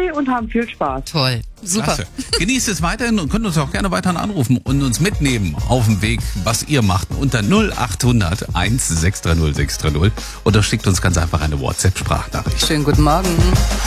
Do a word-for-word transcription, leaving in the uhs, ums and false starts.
Kaffee und haben viel Spaß. Toll, super. Klasse. Genießt es weiterhin und könnt uns auch gerne weiterhin anrufen und uns mitnehmen auf dem Weg, was ihr macht, unter null achthundert eins sechs drei null sechs drei null oder schickt uns ganz einfach eine WhatsApp-Sprachnachricht. Schönen guten Morgen.